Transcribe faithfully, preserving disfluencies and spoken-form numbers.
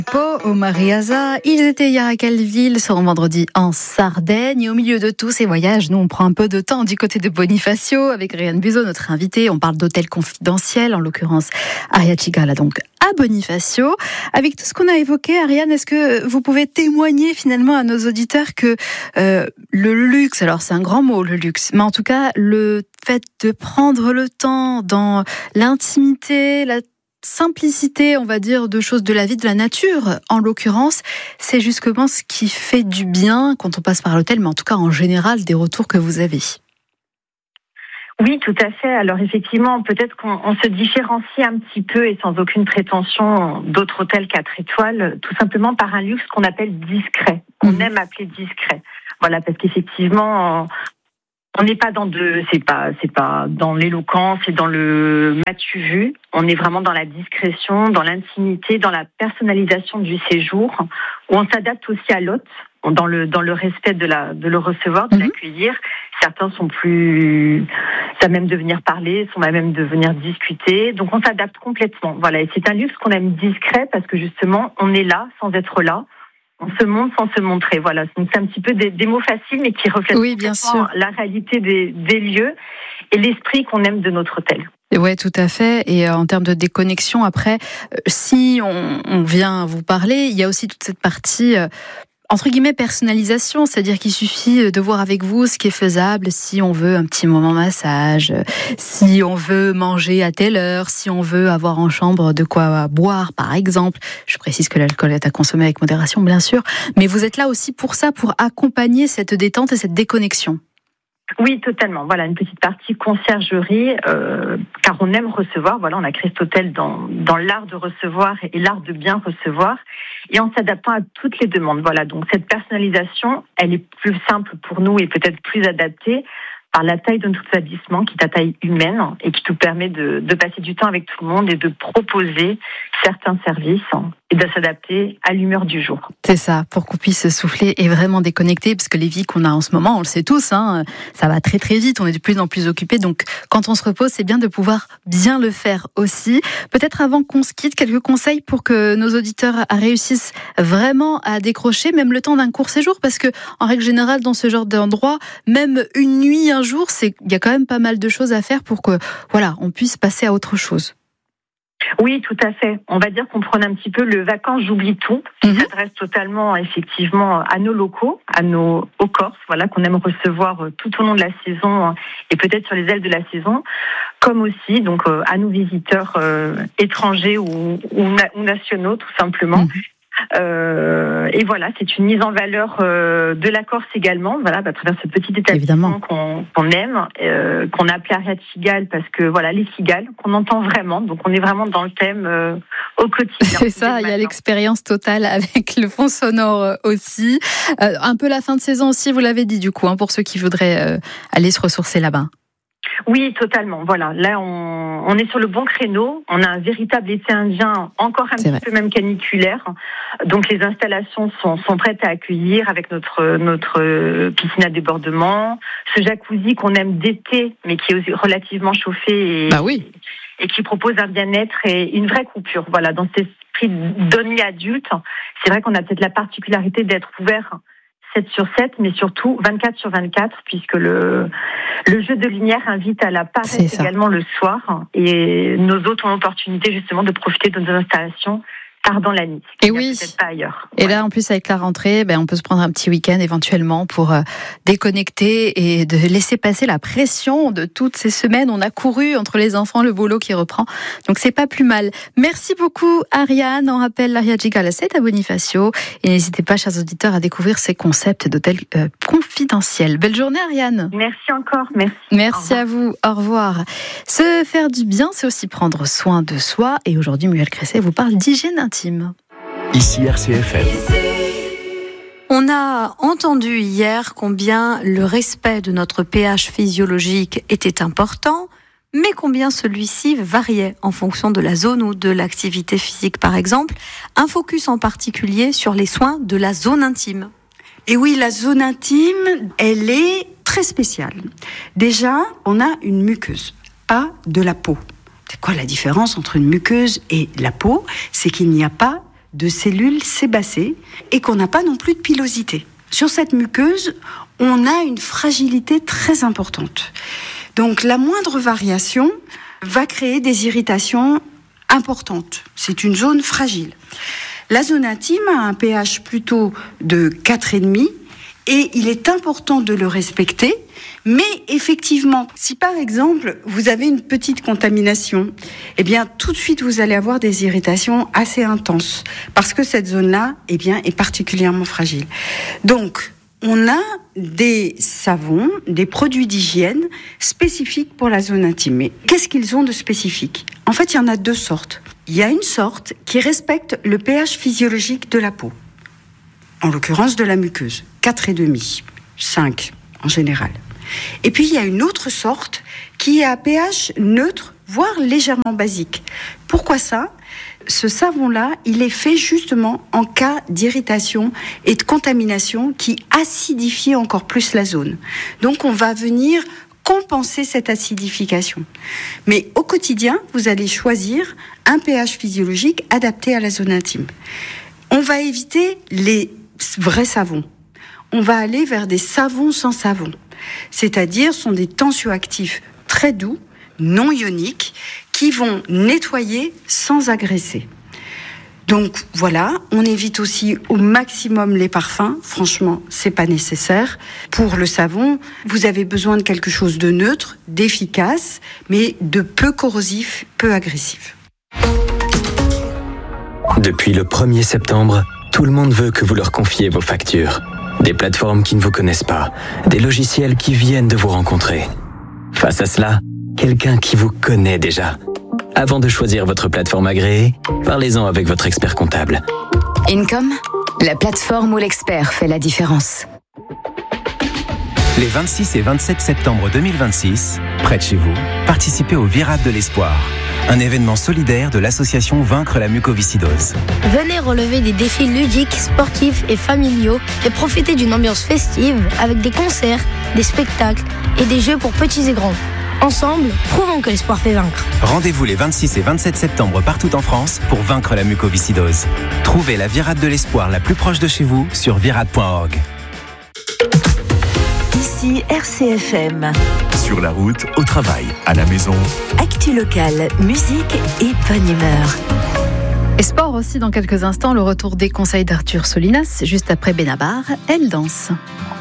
Po au Mariasa, ils étaient hier à Calville, seront vendredi en Sardaigne. Et au milieu de tous ces voyages, nous on prend un peu de temps du côté de Bonifacio avec Ariane Buzeau, notre invitée. On parle d'hôtels confidentiels, en l'occurrence Aria Cigala, donc à Bonifacio. Avec tout ce qu'on a évoqué, Ariane, est-ce que vous pouvez témoigner finalement à nos auditeurs que euh, le luxe, alors c'est un grand mot le luxe, mais en tout cas le fait de prendre le temps dans l'intimité, la simplicité, on va dire, de choses de la vie, de la nature, en l'occurrence, c'est justement ce qui fait du bien quand on passe par l'hôtel, mais en tout cas, en général, des retours que vous avez. Oui, tout à fait. Alors effectivement, peut-être qu'on on se différencie un petit peu et sans aucune prétention d'autres hôtels quatre étoiles, tout simplement par un luxe qu'on appelle discret. On mmh. aime appeler discret. Voilà, parce qu'effectivement, on n'est pas dans de, c'est pas, c'est pas dans l'éloquence et dans le m'as-tu vu. On est vraiment dans la discrétion, dans l'intimité, dans la personnalisation du séjour, où on s'adapte aussi à l'hôte, dans le dans le respect de la de le recevoir, de mmh. l'accueillir. Certains sont plus, ça même de venir parler, sont même de venir discuter. Donc on s'adapte complètement. Voilà, et c'est un luxe qu'on aime discret parce que justement on est là sans être là. On se montre sans se montrer. Voilà, donc c'est un petit peu des, des mots faciles, mais qui reflètent oui, bien sûr. la réalité des, des lieux et l'esprit qu'on aime de notre hôtel. Oui, tout à fait. Et en termes de déconnexion, après, si on, on vient vous parler, il y a aussi toute cette partie entre guillemets personnalisation, c'est-à-dire qu'il suffit de voir avec vous ce qui est faisable, si on veut un petit moment massage, si on veut manger à telle heure, si on veut avoir en chambre de quoi boire par exemple. Je précise que l'alcool est à consommer avec modération bien sûr, mais vous êtes là aussi pour ça, pour accompagner cette détente et cette déconnexion. Oui, totalement. Voilà, une petite partie conciergerie, euh, car on aime recevoir. Voilà, on a créé cet hôtel dans dans l'art de recevoir et l'art de bien recevoir, et en s'adaptant à toutes les demandes. Voilà, donc cette personnalisation, elle est plus simple pour nous et peut-être plus adaptée par la taille de notre établissement, qui est à taille humaine et qui nous permet de, de passer du temps avec tout le monde et de proposer certains services et de s'adapter à l'humeur du jour. C'est ça, pour qu'on puisse se souffler et vraiment déconnecter, parce que les vies qu'on a en ce moment, on le sait tous, hein, ça va très très vite, on est de plus en plus occupés, donc quand on se repose, c'est bien de pouvoir bien le faire aussi. Peut-être avant qu'on se quitte, quelques conseils pour que nos auditeurs réussissent vraiment à décrocher, même le temps d'un court séjour, parce que en règle générale, dans ce genre d'endroit, même une nuit, un jour, c'est, il y a quand même pas mal de choses à faire pour que, voilà, on puisse passer à autre chose. Oui, tout à fait. On va dire qu'on prône un petit peu le vacances j'oublie tout, qui mmh. s'adresse totalement effectivement à nos locaux, à nos aux Corses, voilà, qu'on aime recevoir tout au long de la saison et peut-être sur les ailes de la saison, comme aussi donc à nos visiteurs euh, étrangers ou, ou, na- ou nationaux tout simplement. Mmh. Euh, et voilà, c'est une mise en valeur euh, de la Corse également, voilà, à travers ce petit établissement qu'on, qu'on aime, euh, qu'on a appelé Aria Cigala parce que voilà, les cigales qu'on entend vraiment, donc on est vraiment dans le thème euh, au quotidien. C'est ça, il y a l'expérience totale avec le fond sonore aussi. Euh, un peu la fin de saison aussi, vous l'avez dit du coup, hein, pour ceux qui voudraient euh, aller se ressourcer là-bas. Oui, totalement. Voilà, là on, on est sur le bon créneau. On a un véritable été indien, encore un C'est petit vrai. peu même caniculaire. Donc les installations sont, sont prêtes à accueillir avec notre notre piscine à débordement, ce jacuzzi qu'on aime d'été, mais qui est relativement chauffé et, bah oui. et qui propose un bien-être et une vraie coupure. Voilà, dans cet esprit demi-adulte, c'est vrai qu'on a peut-être la particularité d'être ouvert sept sur sept, mais surtout vingt-quatre sur vingt-quatre, puisque le, le jeu de lumière invite à la paresse également le soir. Et nos hôtes ont l'opportunité justement de profiter de nos installations tardant la nuit. Et oui. Peut-être pas ailleurs. Et ouais. là, en plus, avec la rentrée, ben, on peut se prendre un petit week-end éventuellement pour euh, déconnecter et de laisser passer la pression de toutes ces semaines. On a couru entre les enfants, le boulot qui reprend. Donc, c'est pas plus mal. Merci beaucoup, Ariane. On rappelle l'Aria Cigala, c'est à Bonifacio. Et n'hésitez pas, chers auditeurs, à découvrir ces concepts d'hôtels euh, confidentiels. Belle journée, Ariane. Merci encore. Merci. Merci à vous. Au revoir. Se faire du bien, c'est aussi prendre soin de soi. Et aujourd'hui, Muriel Cresset vous parle d'hygiène intime. Ici R C F M. On a entendu hier combien le respect de notre pH physiologique était important, mais combien celui-ci variait en fonction de la zone ou de l'activité physique par exemple. Un focus en particulier sur les soins de la zone intime. Et oui, la zone intime, elle est très spéciale. Déjà, on a une muqueuse, pas de la peau. C'est quoi la différence entre une muqueuse et la peau ? C'est qu'il n'y a pas de cellules sébacées et qu'on n'a pas non plus de pilosité. Sur cette muqueuse, on a une fragilité très importante. Donc la moindre variation va créer des irritations importantes. C'est une zone fragile. La zone intime a un pH plutôt de quatre virgule cinq et il est important de le respecter. Mais effectivement, si par exemple vous avez une petite contamination, eh bien tout de suite vous allez avoir des irritations assez intenses parce que cette zone-là, eh bien, est particulièrement fragile. Donc, on a des savons, des produits d'hygiène spécifiques pour la zone intime. Mais qu'est-ce qu'ils ont de spécifique ? En fait, il y en a deux sortes. Il y a une sorte qui respecte le pH physiologique de la peau, en l'occurrence de la muqueuse, quatre virgule cinq, cinq en général. Et puis il y a une autre sorte qui est à pH neutre, voire légèrement basique. Pourquoi ça ? Ce savon-là, il est fait justement en cas d'irritation et de contamination qui acidifie encore plus la zone. Donc on va venir compenser cette acidification. Mais au quotidien, vous allez choisir un pH physiologique adapté à la zone intime. On va éviter les vrais savons. On va aller vers des savons sans savon. C'est-à-dire sont des tensioactifs très doux, non ioniques, qui vont nettoyer sans agresser. Donc voilà, on évite aussi au maximum les parfums. Franchement, c'est pas nécessaire. Pour le savon, vous avez besoin de quelque chose de neutre, d'efficace, mais de peu corrosif, peu agressif. Depuis le premier septembre, tout le monde veut que vous leur confiez vos factures. Des plateformes qui ne vous connaissent pas, des logiciels qui viennent de vous rencontrer. Face à cela, quelqu'un qui vous connaît déjà. Avant de choisir votre plateforme agréée, parlez-en avec votre expert comptable. Income, la plateforme où l'expert fait la différence. Les vingt-six et vingt-sept septembre deux mille vingt-six, près de chez vous, participez au Virade de l'Espoir, un événement solidaire de l'association Vaincre la mucoviscidose. Venez relever des défis ludiques, sportifs et familiaux et profiter d'une ambiance festive avec des concerts, des spectacles et des jeux pour petits et grands. Ensemble, prouvons que l'espoir fait vaincre. Rendez-vous les vingt-six et vingt-sept septembre partout en France pour vaincre la mucoviscidose. Trouvez la Virade de l'Espoir la plus proche de chez vous sur virade point org. Ici R C F M. Sur la route, au travail, à la maison. Actu locale, musique et bonne humeur. Et sport aussi dans quelques instants, le retour des conseils d'Arthur Solinas, juste après Benabar, Elle danse.